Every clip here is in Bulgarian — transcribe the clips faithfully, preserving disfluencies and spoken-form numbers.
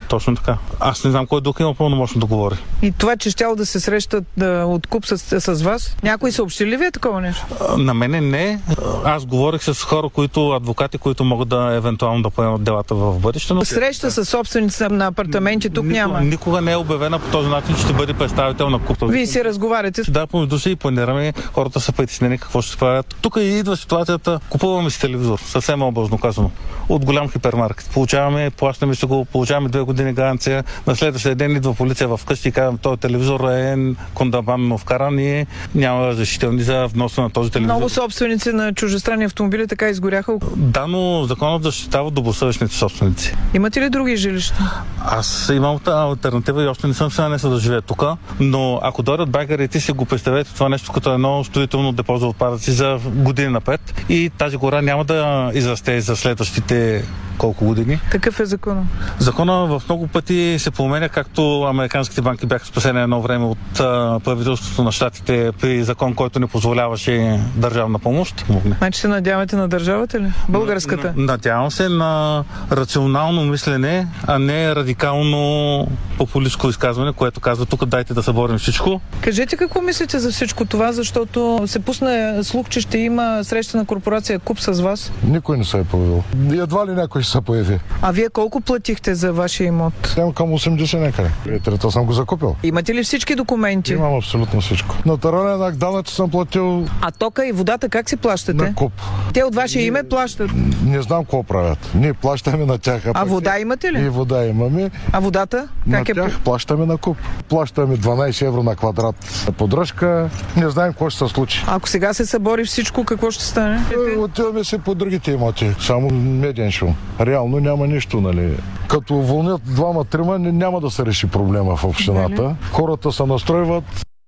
Точно така. Аз не знам кой друг има пълномощно да говори. И това, че щяло да се срещат да, от куп с, с вас, някой съобщили ли ви е такова нещо? На мене не. Аз говорих с хора, които адвокати, които могат да евентуално да поемат делата в бъдеще. Но... Среща с собственици на апартаменти тук никога, няма. Никога не е обявена по този начин, че ще бъде представител на куп. Вие си разговаряте. Да, помежду си и планираме. Хората са притеснени какво ще правят. Тук и идва ситуацията. Купуваме си телевизор, съвсем образно казано. От голям хипермаркет. Получаваме, плащаме си го, получаваме две години гаранция. На следващия ден идва полиция в къщи и казвам, този телевизор е контрабандно вкаран и няма разрешителни за вноса на този телевизор. Много собственици на чуждестранни автомобили така изгоряха. Да, но законът защитава добросъвестните собственици. Имате ли други жилища? Аз имам алтернатива и още не съм се нанесъл да живея тук, но ако дойдат байгарите, си го представете това нещо като едно строително депо за отпадъци за години напред и тази гора няма да израсте за следващите колко години. Такъв е закона? Закона в много пъти се променя, както американските банки бяха спасени едно време от а, правителството на щатите при закон, който не позволяваше държавна помощ. Значи се надявате на държавата ли? Българската? Надявам се на рационално мислене, а не радикално популистко изказване, което казва тук дайте да съборим всичко. Кажете какво мислите за всичко това, защото се пусна слух, че ще има среща на корпорация Куп с вас? Никой не се е появил. Едва ли някой ще се появи. А вие колко платихте за вашия имот? Имам към осемдесет някъде. Трета съм го закупил. Имате ли всички документи? Имам абсолютно всичко. Нотариален акт данъци съм платил. А тока и водата как си плащате? На Куп. Те от ваше име плащат? Не знам какво правят. Ние плащаме на тях. А, а вода имате ли? И вода имаме. А водата? На Как е? тях плащаме на Куп. Плащаме дванайсет евро на квадрат поддръжка. Не знаем какво ще се случи. Ако сега се събори всичко, какво ще стане? Отиваме се по другите имоти. Само меден шум. Реално няма нищо, нали. Като уволнят двама-трима, няма да се реши проблема в общината. Хората се настройват.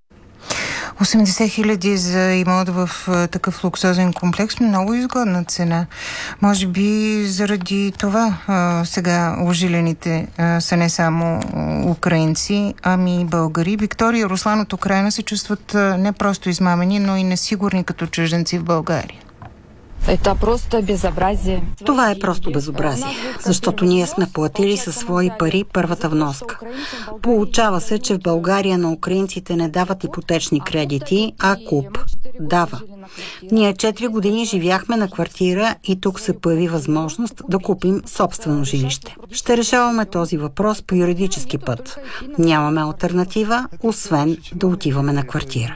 осемдесет хиляди за имот в такъв луксозен комплекс, много изгодна цена. Може би заради това а, сега ожилените а, са не само украинци, ами и българи. Виктория и Руслан от Украина се чувстват а, не просто измамени, но и несигурни като чужденци в България. Това просто безобразие. Това е просто безобразие, защото ние сме платили със свои пари първата вноска. Получава се, че в България на украинците не дават ипотечни кредити, а Куп дава. Ние четири години живяхме на квартира и тук се появи възможност да купим собствено жилище. Ще решаваме този въпрос по юридически път. Нямаме алтернатива, освен да отиваме на квартира.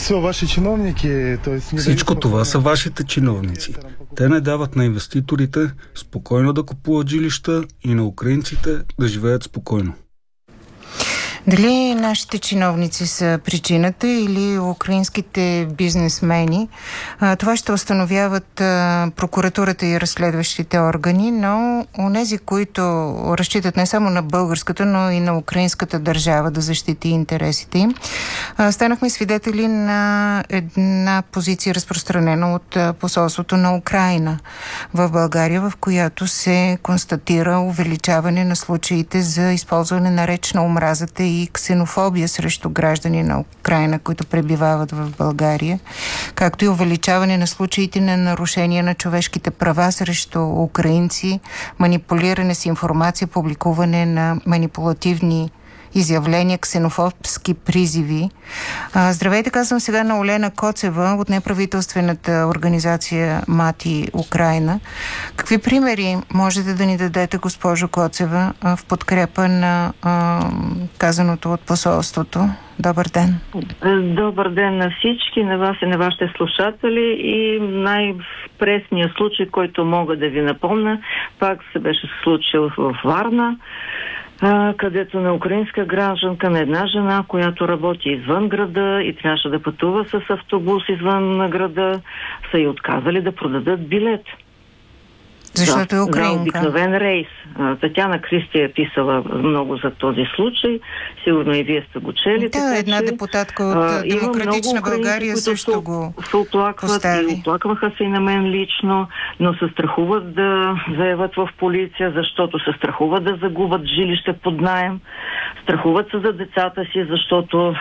Всичко това са вашите чиновници. Те не дават на инвеститорите спокойно да купуват жилища и на украинците да живеят спокойно. Дали нашите чиновници са причината или украинските бизнесмени, това ще установяват прокуратурата и разследващите органи, но онези, които разчитат не само на българската, но и на украинската държава да защити интересите им, станахме свидетели на една позиция, разпространена от посолството на Украина в България, в която се констатира увеличаване на случаите за използване на реч на омразата и и ксенофобия срещу граждани на Украина, които пребивават в България, както и увеличаване на случаите на нарушения на човешките права срещу украинци, манипулиране с информация, публикуване на манипулативни изявления, ксенофобски призиви. А, здравейте, казвам сега на Олена Коцева от неправителствената организация Мати Украина. Какви примери можете да ни дадете, госпожо Коцева, в подкрепа на а, казаното от посолството? Добър ден. Добър ден на всички, на вас и на вашите слушатели. И най-пресният случай, който мога да ви напомня, пак се беше случил в Варна, където на украинска гражданка, на една жена, която работи извън града и трябваше да пътува с автобус извън града, са й отказали да продадат билет. Защото е украинка. За обикновен рейс. Татяна Кристия е писала много за този случай. Сигурно и вие сте го чели. Да, една че, депутатка от Демократична България също го се оплакват постави. И оплакваха се и на мен лично, но се страхуват да заявят в полиция, защото се страхуват да загубят жилище под наем. Страхуват се за децата си, защото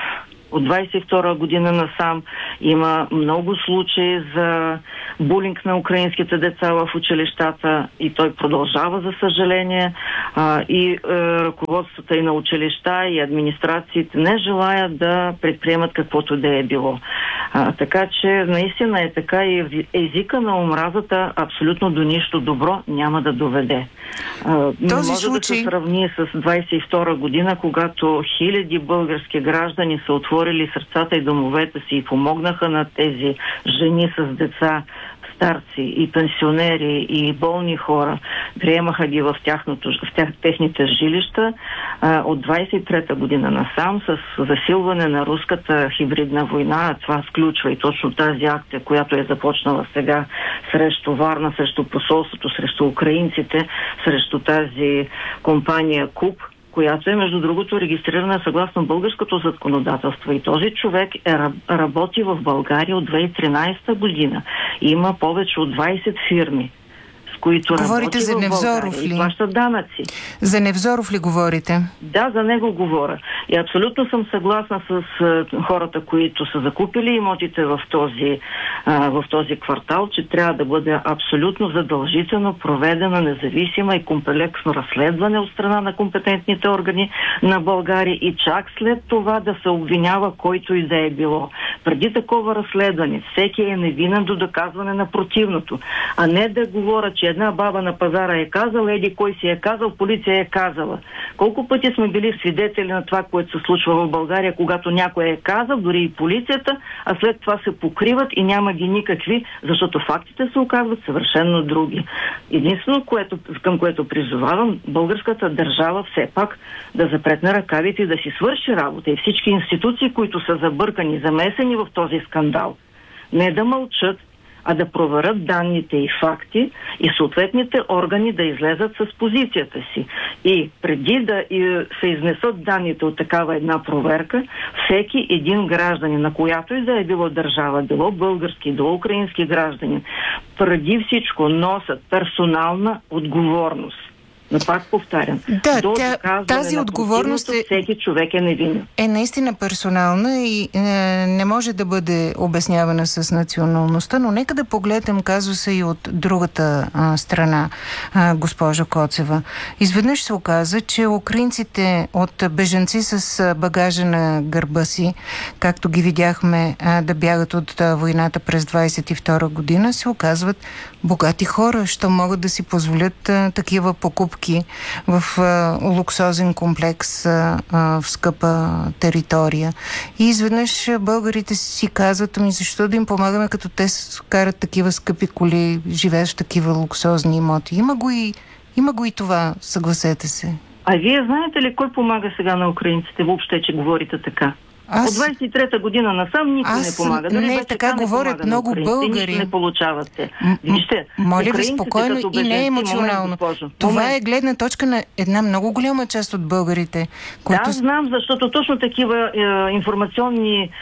От двадесет и втора година насам има много случаи за булинг на украинските деца в училищата и той продължава, за съжаление. А, и е, ръководствата и на училища, и администрациите не желаят да предприемат каквото да е било. А, така че наистина е така и езика на омразата абсолютно до нищо добро няма да доведе. А, не може случай... да се сравни с двадесет и втора година, когато хиляди български граждани са отворили сърцата и домовете си и помогнаха на тези жени с деца, старци и пенсионери и болни хора, приемаха ги в, тяхното, в тях, техните жилища. А, от двадесет и трета година насам с засилване на руската хибридна война, това включва и точно тази акция, която е започнала сега срещу Варна, срещу посолството, срещу украинците, срещу тази компания КУП, която е, между другото, регистрирана съгласно българското законодателство. И този човек е, работи в България от две хиляди и тринадесета година. Има повече от двадесет фирми, с които говорите работи за в Невзоров България ли? И плащат данъци. За Невзоров ли говорите? Да, за него говоря. И абсолютно съм съгласна с uh, хората, които са закупили имотите в този, uh, в този квартал, че трябва да бъде абсолютно задължително проведена независима и комплексно разследване от страна на компетентните органи на България и чак след това да се обвинява който и да е било. Преди такова разследване всеки е невинен до доказване на противното, а не да говоря, че една баба на пазара е казала, еди кой си е казал, полиция е казала. Колко пъти сме били свидетели на това, което се случва в България, когато някой е казал, дори и полицията, а след това се покриват и няма ги никакви, защото фактите се оказват съвършенно други. Единствено, което, към което призовавам, българската държава все пак да запретне ръкавите и да си свърши работа и всички институции, които са забъркани, замесени в този скандал, не да мълчат, а да проверят данните и факти и съответните органи да излезат с позицията си. И преди да се изнесат данните от такава една проверка, всеки един гражданин, на която и да е било държава, било български, било украински гражданин, преди всичко носят персонална отговорност. Но пак повтарям, да, до тя, тази отговорност е, всеки човек е невинен. Е наистина персонална и е, не може да бъде обяснявана с националността, но нека да погледнем казуса и от другата а, страна, а, госпожа Коцева. Изведнъж се оказа, че украинците от бежанци с багажа на гърба си, както ги видяхме а, да бягат от а, войната през двадесет и втора година, се оказват богати хора, що могат да си позволят а, такива покупки в а, луксозен комплекс а, а, в скъпа територия. И изведнъж българите си казват, ами защо да им помагаме, като те карат такива скъпи коли, живеят в такива луксозни имоти. Има го и, има го и това, съгласете се. А вие знаете ли кой помага сега на украинците въобще, че говорите така? Аз... От двадесет и трета година насам никой Аз... не помага. Дори не, така не говорят много българи. Нищо не получавате. М- Вижте, моля ви спокойно и не е емоционално. Момент, Това момент. е гледна точка на една много голяма част от българите. Които... Да, знам, защото точно такива е, информационни е,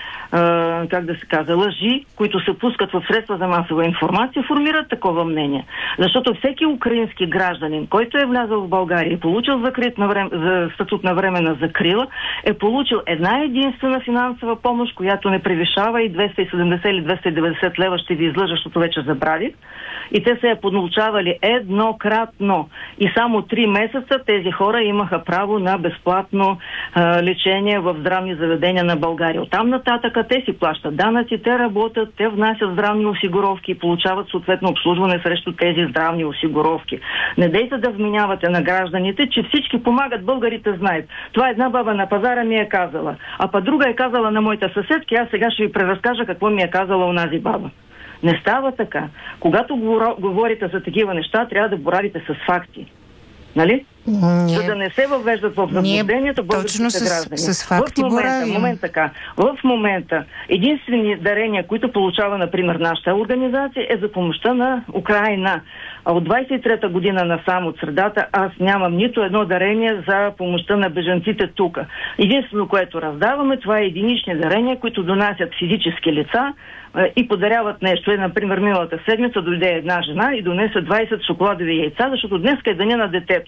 как да се казва, лъжи, които се пускат в средства за масова информация, формират такова мнение. Защото всеки украински гражданин, който е влязъл в България и получил закрит на време, за статут на временна закрила, е получил една единствена финансова помощ, която не превишава и двеста и седемдесет или двеста и деветдесет лева, ще ви излъжа, защото вече забравих. И те се е поднаучавали еднократно. И само три месеца тези хора имаха право на безплатно а, лечение в здравни заведения на България. Оттам нататък те си плащат данъци, те работят, те внасят здравни осигуровки и получават съответно обслужване срещу тези здравни осигуровки. Не дейте да вменявате на гражданите, че всички помагат, българите знаят. Това една баба на пазара ми е казала. А па друга е казала на моята съседка, аз сега ще ви преразкажа какво ми е казала онази баба. Не става така. Когато говорите за такива неща, трябва да боравите с факти. Нали? Ние... За да не се въвеждат в заблуждението българските с, граждани. с факти в момента, боравим. момент така, в момента единствени дарения, които получава, например, нашата организация, е за помощта на Украйна. А от двадесет и трета година насам от средата аз нямам нито едно дарение за помощта на бежанците тук. Единствено, което раздаваме, това е единични дарения, които донасят физически лица и подаряват нещо. Е, например, миналата седмица дойде една жена и донесе двадесет шоколадови яйца, защото днес е деня на детето.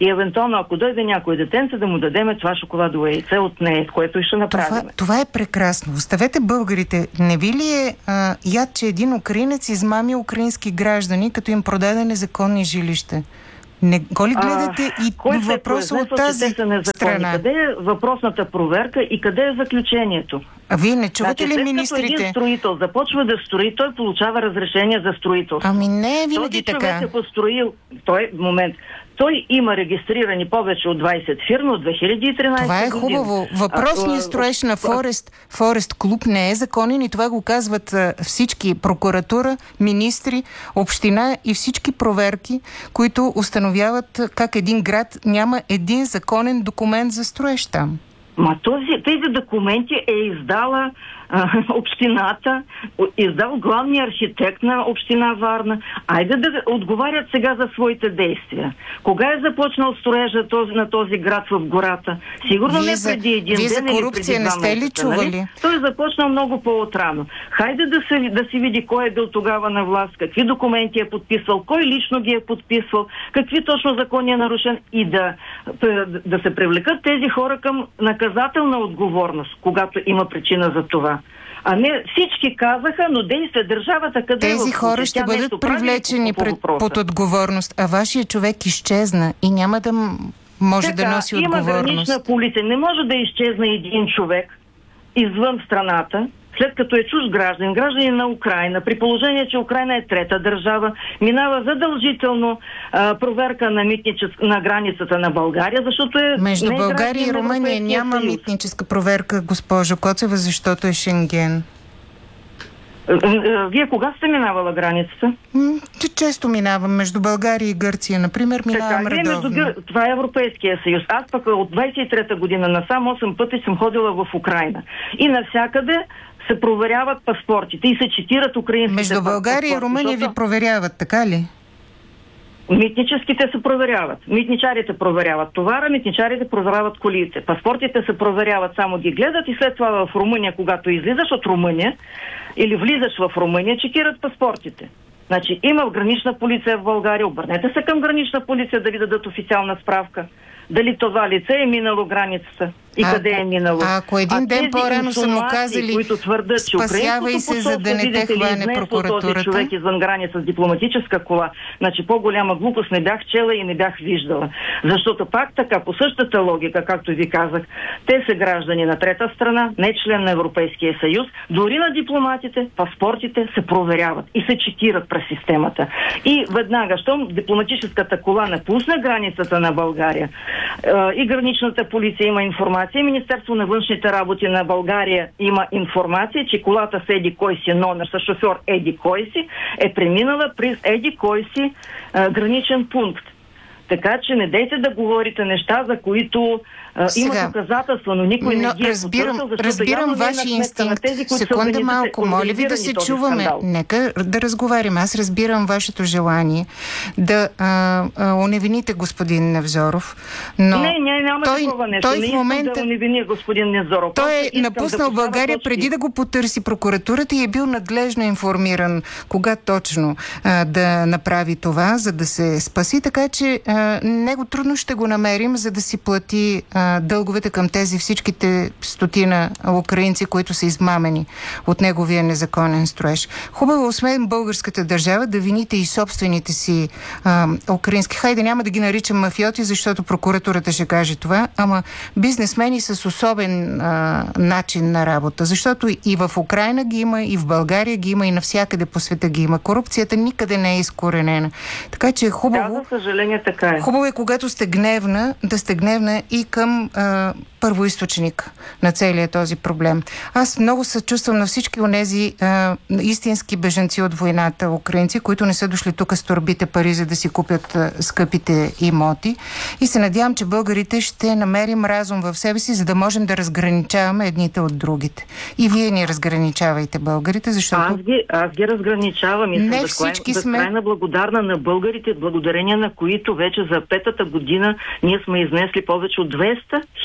и евентуално, ако дойде някой детенце, да му дадеме това шоколадово яйце от нея, което и ще направим. Това, това е прекрасно. Оставете българите. Не ви ли е а, яд, че един украинец измами украински граждани, като им продаде незаконни жилища? Не го ли гледате а, и въпроса от тази страна? Къде е въпросната проверка и къде е заключението? А вие не чувате значи, ли министрите? След като един строител започва да строи, той получава разрешение за строителство. Ами не е винаги този така. Този човек е построил, той, момент, той има регистрирани повече от двайсет фирми от две хиляди и тринадесета Това е година. хубаво. Въпросният строеж на Форест, Форест Клуб не е законен и това го казват а, всички прокуратура, министри, община и всички проверки, които установяват как един град няма един законен документ за строеж там. Ма този, тези документи е издала а, общината, издал главният архитект на община Варна. Айде да отговарят сега за своите действия. Кога е започнал строежа този, на този град в гората? Сигурно вие не за, преди един вие ден за корупция или преди два не сте ли месеца, чували? Нали? Той е започнал много по-отрано. Хайде да се, да си види кой е бил тогава на власт, какви документи е подписвал, кой лично ги е подписвал, какви точно закони е нарушен и да, да се привлекат тези хора към наказателна отговорност, когато има причина за това. А не всички казаха, но действия държавата къде Тези е в хора ще бъдат привлечени пред, под отговорност, а вашия човек изчезна и няма да може така, да носи има отговорност. Има гранична полиция. Не може да изчезне един човек извън страната, след като е чужд гражданин, гражданин на Украйна, при положение, че Украйна е трета държава, минава задължително а, проверка на, митничес... на границата на България, защото е... Между България и Румъния няма съюз. Митническа проверка, госпожо Коцева, защото е Шенген. Вие кога сте минавала границата? М- често минавам. Между България и Гърция, например, минавам така, редовно. Между Гър... Това е Европейския съюз. Аз пък от двайсет и трета година насам осем пъти съм ходила в Украйна. И навсякъде се проверяват паспортите и се четират украинските паспорти. Между България и Румъния защото... ви проверяват, така ли? Митническите се проверяват. Митничарите проверяват товара, митничарите проверяват колите. Паспортите се проверяват, само ги гледат и след това в Румъния, когато излизаш от Румъния или влизаш в Румъния, чекират паспортите. Значи има гранична полиция в България, обърнете се към гранична полиция да ви дадат официална справка. Дали това лице е минало границата и а, къде е минало. А ако един а ден по-рано са му казали, които твърдят, че спасявай се, за да не те хване прокуратурата. Този човек извън граница с дипломатическа кола, значи по-голяма глупост не бях чела и не бях виждала. Защото пак така, по същата логика, както ви казах, те са граждани на трета страна, не член на Европейския съюз, дори на дипломатите, паспортите се проверяват и се чекират през системата. И веднага, щом дипломатическата кола напусне границата на България, и граничната полиция има информация, Министерство на външните работи на България има информация, че колата с еди кой си номер, с шофьор еди кой си, е преминала през еди кой си а, граничен пункт. Така че не дейте да говорите неща, за които а, има доказателства, но никой но, не ги е разбирам, потърсил, разбирам вашия инстинкт. Тези, Секунда малко, моля ви да се чуваме. Скандал. Нека да разговаряме. Аз разбирам вашето желание да а, а, оневините господин Невзоров, но не, не, няма той, такова нещо. той не в момента... да уневиня господин Невзоров. Той е напуснал да България точки. Преди да го потърси прокуратурата и е бил надлежно информиран кога точно а, да направи това, за да се спаси, така че а, него трудно ще го намерим, за да си плати а, дълговете към тези всичките стотина украинци, които са измамени от неговия незаконен строеж. Хубаво, освен българската държава, да вините и собствените си а, украински. Хайде, няма да ги наричам мафиоти, защото прокуратурата ще каже това, ама бизнесмени с особен а, начин на работа. Защото и в Украйна ги има, и в България ги има, и навсякъде по света ги има. Корупцията никъде не е изкоренена. Така че е хубаво... Да, за съжаление така е. Хубаво е, когато сте гневна, да сте гневна и към а, първоизточник на целия този проблем. Аз много съчувствам на всички онези а, истински бежанци от войната, украинци, които не са дошли тук с торбите пари, за да си купят а, скъпите имоти. И се надявам, че българите ще намерим разум в себе си, за да можем да разграничаваме едните от другите. И вие ни разграничавайте, българите, защото... Аз ги, аз ги разграничавам и не съм всички безкрайно, сме... безкрайно благодарна на българите, благодарение на които вече за петата година ние сме изнесли повече от двеста хиляди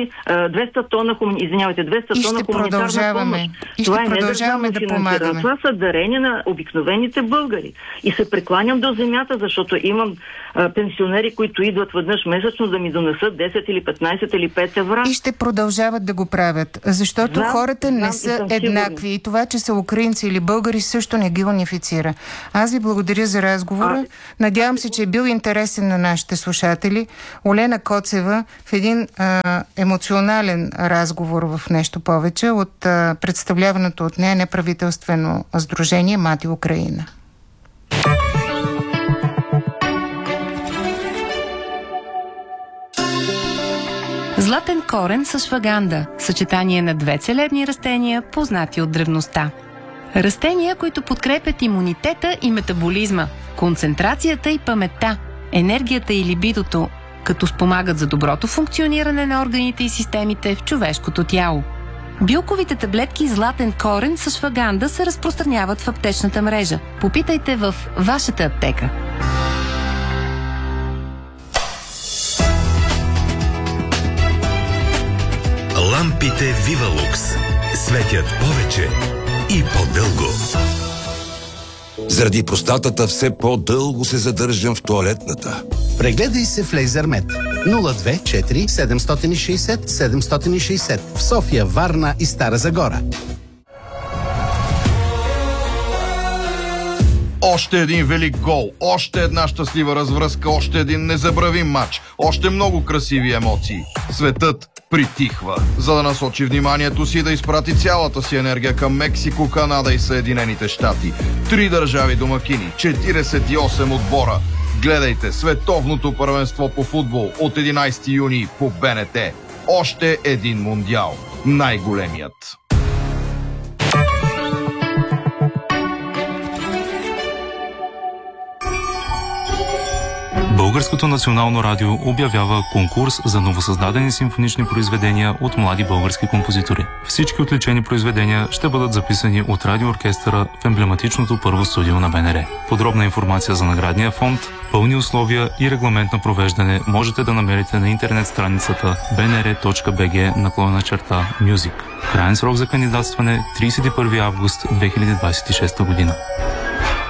хиляди, двеста тона, извинявайте, двеста и тона ще хуманитарна продължаваме. помощ. И това ще е продължаваме не да помагаме. Това са дарения на обикновените българи. И се прекланям до земята, защото имам а, пенсионери, които идват веднъж месечно да ми донесат десет или петнайсет или пет евра. И ще продължават да го правят, защото знам, хората не знам, са еднакви. Сигурна. И това, че са украинци или българи, също не ги унифицира. Аз ви благодаря за разговора. А... Надявам се, че е бил интересен на нашите слушатели. Олена Коцева в един а, емоционален разговор в нещо повече от а, представляваното от нея неправителствено сдружение Мати Украина. Златен корен с шваганда – съчетание на две целебни растения, познати от древността. Растения, които подкрепят имунитета и метаболизма, концентрацията и паметта, енергията и либидото, като спомагат за доброто функциониране на органите и системите в човешкото тяло. Билковите таблетки Златен корен с шваганда се разпространяват в аптечната мрежа. Попитайте в вашата аптека. Лампите Вивалукс светят повече и по-дълго. Заради простатата все по-дълго се задържам в тоалетната. Прегледай се в Лейзермет. нула две четири седем шест нула седем шест нула в София, Варна и Стара Загора. Още един велик гол, още една щастлива развръзка, още един незабравим матч, още много красиви емоции. Светът притихва, за да насочи вниманието си да изпрати цялата си енергия към Мексико, Канада и Съединените щати. Три държави домакини, четирийсет и осем отбора. Гледайте световното първенство по футбол от единайсети юни по БНТ. Още един мундиал. Най-големият. Българското национално радио обявява конкурс за новосъздадени симфонични произведения от млади български композитори. Всички отличени произведения ще бъдат записани от радиооркестъра в емблематичното първо студио на БНР. Подробна информация за наградния фонд, пълни условия и регламент на провеждане можете да намерите на интернет страницата би ен ар точка би джи наклонена черта Music. Краен срок за кандидатстване трийсет и първи август две хиляди двадесет и шеста година.